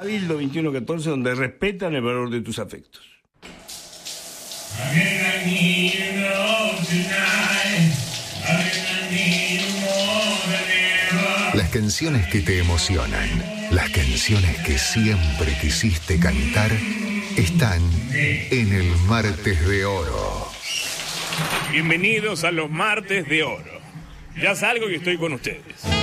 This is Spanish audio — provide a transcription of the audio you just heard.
Cabildo 2114, donde respetan el valor de tus afectos. Las canciones que te emocionan, las canciones que siempre quisiste cantar, están en el Martes de Oro. Bienvenidos a los Martes de Oro. Ya salgo y estoy con ustedes.